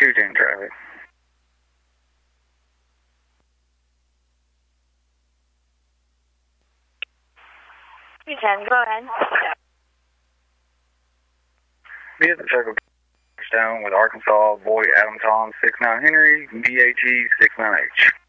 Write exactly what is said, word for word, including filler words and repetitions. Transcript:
two ten traffic. two ten, go ahead. Be at the circle touchdown with Arkansas, Boy Adam Tom, six nine Henry, B A G six nine H.